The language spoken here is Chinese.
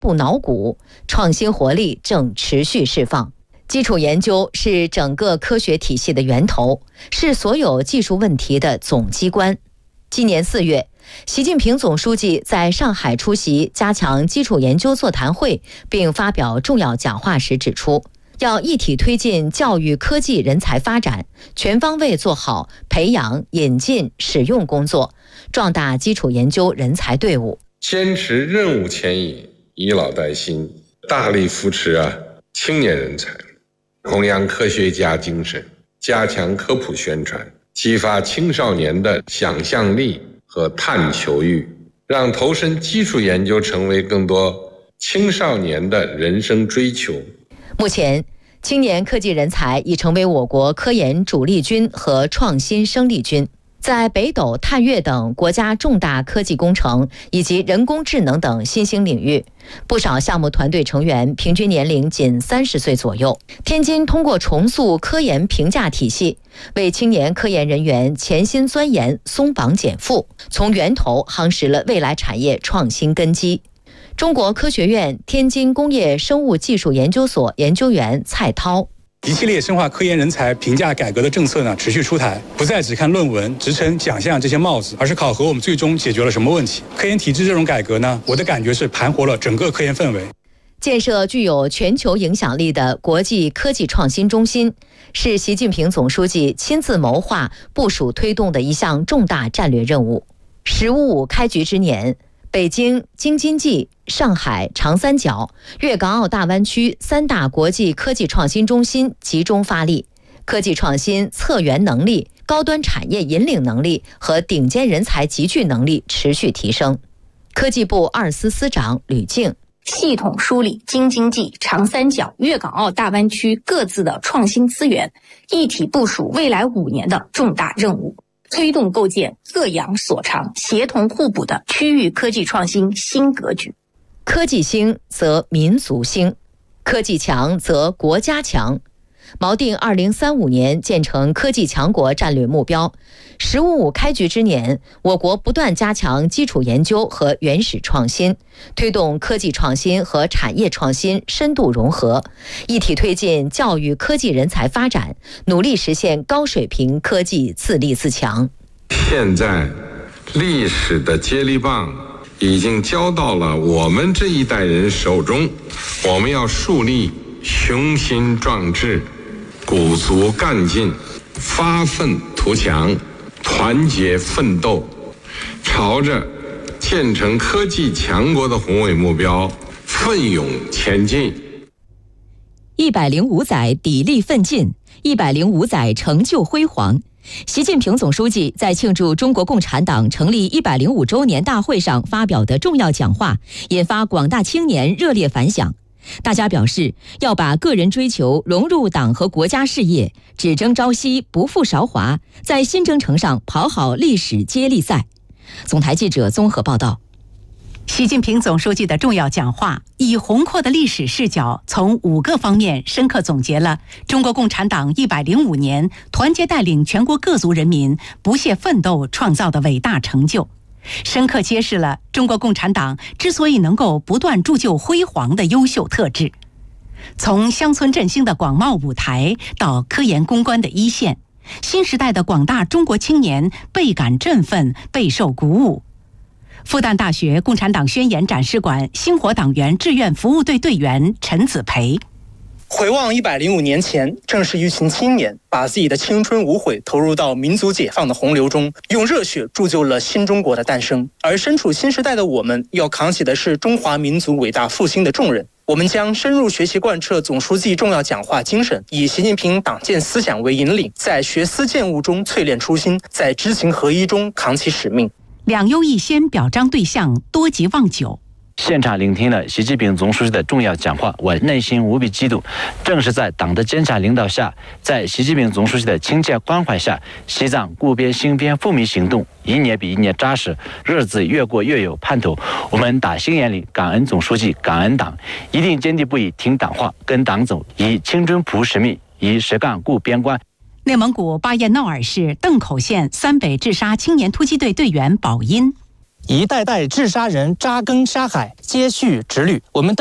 不脑骨，创新活力正持续释放。基础研究是整个科学体系的源头，是所有技术问题的总机关。今年4月，习近平总书记在上海出席加强基础研究座谈会并发表重要讲话时指出，要一体推进教育科技人才发展，全方位做好培养、引进、使用工作，壮大基础研究人才队伍。 坚持任务牵引，以老带新，大力扶持青年人才，弘扬科学家精神，加强科普宣传，激发青少年的想象力和探求欲，让投身基础研究成为更多青少年的人生追求。 目前，青年科技人才已成为我国科研主力军和创新生力军，在北斗、探月等国家重大科技工程以及人工智能等新兴领域，不少项目团队成员平均年龄仅30岁左右。天津通过重塑科研评价体系，为青年科研人员潜心钻研松绑减负，从源头夯实了未来产业创新根基。中国科学院天津工业生物技术研究所研究员蔡涛： 一系列深化科研人才评价改革的政策持续出台，不再只看论文、职称、奖项这些帽子，而是考核我们最终解决了什么问题。科研体制这种改革我的感觉是盘活了整个科研氛围。 建设具有全球影响力的国际科技创新中心，是习近平总书记亲自谋划、部署推动的一项重大战略任务。“十五五”开局之年，北京、京津冀、上海、长三角、粤港澳大湾区3大国际科技创新中心集中发力，科技创新策源能力、高端产业引领能力和顶尖人才集聚能力持续提升。科技部2司司长吕静： 系统梳理京津冀、长三角、粤港澳大湾区各自的创新资源，一体部署未来5年的重大任务，推动构建各养所长、协同互补的区域科技创新新格局。 科技兴则民族兴，科技强则国家强。锚定2035年建成科技强国战略目标。“十五五”开局之年，我国不断加强基础研究和原始创新，推动科技创新和产业创新深度融合，一体推进教育科技人才发展，努力实现高水平科技自立自强。 现在，历史的接力棒已经交到了我们这一代人手中，我们要树立雄心壮志、鼓足干劲、发愤图强、团结奋斗，朝着建成科技强国的宏伟目标奋勇前进。 105载砥砺奋进，105载成就辉煌。习近平总书记在庆祝中国共产党成立105周年大会上发表的重要讲话，引发广大青年热烈反响。大家表示，要把个人追求融入党和国家事业，只争朝夕，不负韶华，在新征程上跑好历史接力赛。总台记者综合报道。 习近平总书记的重要讲话，以宏阔的历史视角，从5个方面深刻总结了中国共产党105年团结带领全国各族人民不懈奋斗创造的伟大成就，深刻揭示了中国共产党之所以能够不断铸就辉煌的优秀特质。从乡村振兴的广袤舞台到科研攻关的一线，新时代的广大中国青年倍感振奋，备受鼓舞。复旦大学共产党宣言展示馆星火党员志愿服务队队员陈子培： 回望105年前，正是一群青年把自己的青春无悔投入到民族解放的洪流中，用热血铸就了新中国的诞生。而身处新时代的我们，要扛起的是中华民族伟大复兴的重任。我们将深入学习贯彻总书记重要讲话精神，以习近平党建思想为引领，在学思践悟中淬炼初心，在知行合一中扛起使命。 2优1先表彰对象多吉望九。 现场聆听了习近平总书记的重要讲话，我内心无比激动。正是在党的坚强领导下，在习近平总书记的亲切关怀下，西藏固边兴边富民行动一年比一年扎实，日子越过越有盼头。我们打心眼里感恩总书记，感恩党，一定坚定不移听党话，跟党走，以青春谱使命，以实干固边关。 内蒙古巴彦淖尔市邓口县三北治沙青年突击队队员宝音： 一代代治沙人扎根沙海，接续直履。我们